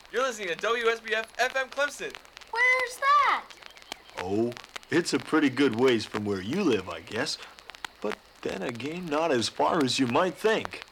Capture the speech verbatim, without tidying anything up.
You're listening to W S B F F M Clemson. Where's that? Oh, it's a pretty good ways from where you live, I guess. But then again, not as far as you might think.